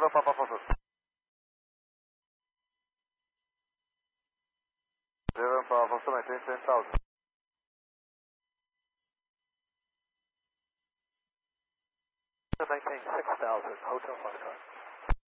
Papa Foxtrot. 11 Papa Foxtrot, maintain 10,000. Maintain 6,000, Hotel Foxtrot.